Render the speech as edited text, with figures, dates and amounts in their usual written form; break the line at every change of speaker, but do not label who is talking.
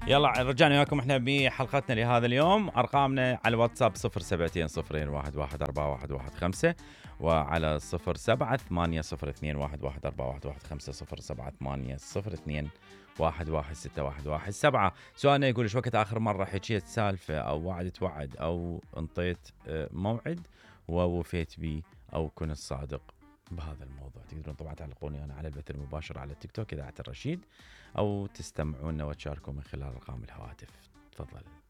يلا رجعنا وياكم احنا بحلقتنا لهذا اليوم. ارقامنا على الواتساب 0720 وعلى 07802115 سؤالنا يقول ايش وقت اخر مره حكيت سالفه او وعدت وعد او انطيت موعد ووفيت به او كنت صادق بهذا الموضوع. تقدرون طبعا تعلقوني انا على البث المباشر على التيك توك اذاعه الرشيد، او تستمعونا وتشاركوا من خلال ارقام الهواتف. تفضل.